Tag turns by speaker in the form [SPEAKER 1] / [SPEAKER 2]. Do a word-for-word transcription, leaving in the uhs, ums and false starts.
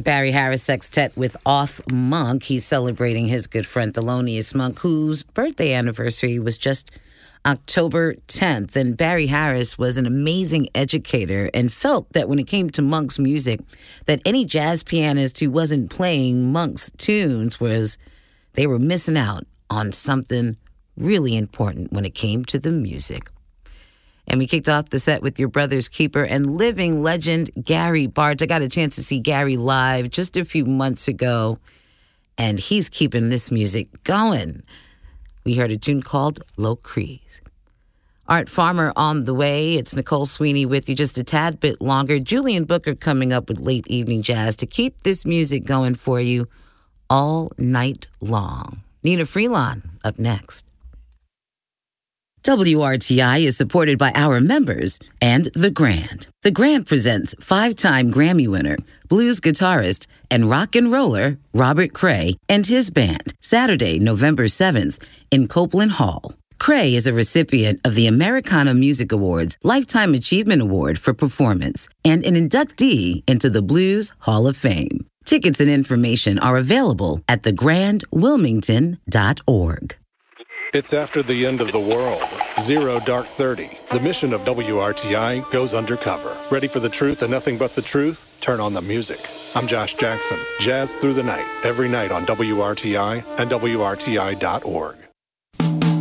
[SPEAKER 1] The Barry Harris Sextet with Off Monk. He's celebrating his good friend Thelonious Monk, whose birthday anniversary was just October tenth. And Barry Harris was an amazing educator and felt that when it came to Monk's music, that any jazz pianist who wasn't playing Monk's tunes was, they were missing out on something really important when it came to the music. And we kicked off the set with your brother's keeper and living legend, Gary Bartz. I got a chance to see Gary live just a few months ago, and he's keeping this music going. We heard a tune called Low Crease. Art Farmer on the way. It's Nicole Sweeney with you just a tad bit longer. Julian Booker coming up with late evening jazz to keep this music going for you all night long. Nina Freelon up next. W R T I is supported by our members and The Grand. The Grand presents five-time Grammy winner, blues guitarist, and rock and roller Robert Cray and his band, Saturday, November seventh in Copeland Hall. Cray is a recipient of the Americana Music Awards Lifetime Achievement Award for Performance and an inductee into the Blues Hall of Fame. Tickets and information are available at the grand wilmington dot org.
[SPEAKER 2] It's after the end of the world. Zero Dark thirty. The mission of W R T I goes undercover. Ready for the truth and nothing but the truth? Turn on the music. I'm Josh Jackson. Jazz through the night. Every night on W R T I and W R T I dot org.